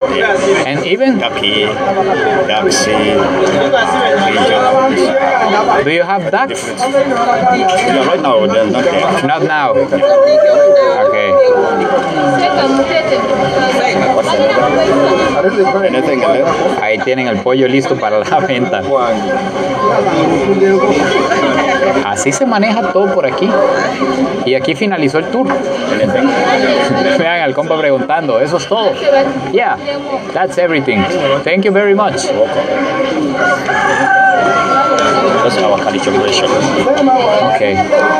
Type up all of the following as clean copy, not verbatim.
Yeah. And even, Ducky, ducksy, pigeons. do you have ducks? Yeah, right now they're not there. Not now. Okay. Anything else? Ahí tienen el pollo listo para la venta. Así se maneja todo por aquí. Y aquí finalizó el tour. Vean al compa preguntando, eso es todo. Yeah, that's everything. Thank you very much. That's our culture version. Okay.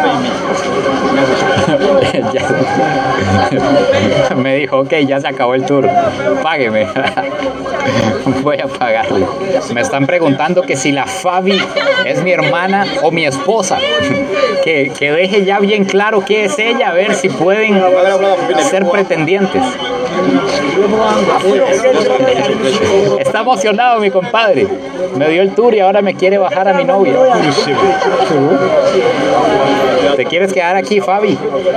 Me dijo, ok, ya se acabó el tour. Págueme. Voy a pagarle. Me están preguntando que si la Fabi es mi hermana o mi esposa. Que deje ya bien claro qué es ella, a ver si pueden ser pretendientes. Está emocionado mi compadre. Me dio el tour y ahora me quiere bajar a mi novia. ¿Te quieres quedar aquí, Fabi?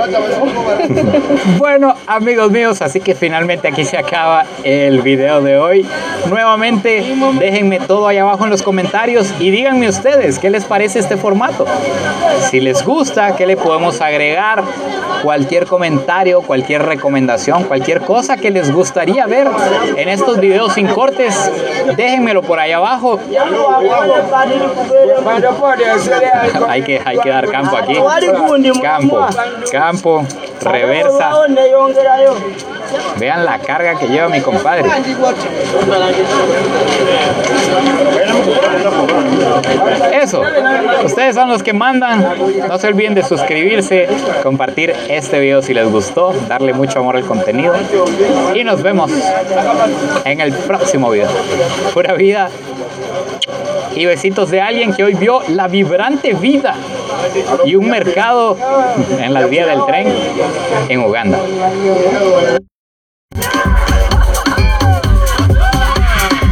Bueno, amigos míos, así que finalmente aquí se acaba el video de hoy. Nuevamente, déjenme todo ahí abajo en los comentarios y díganme ustedes qué les parece este formato. Si les gusta, qué le podemos agregar, cualquier comentario, cualquier recomendación, cualquier cosa que les gustaría ver en estos videos sin cortes, déjenmelo por ahí abajo. Hay que dar campo aquí. Campo, reversa. Vean la carga que lleva mi compadre. Eso, ustedes son los que mandan. No se olviden de suscribirse, compartir este video si les gustó, darle mucho amor al contenido y nos vemos en el próximo video. Pura vida y besitos de alguien que hoy vio la vibrante vida y un mercado en las vías del tren en Uganda.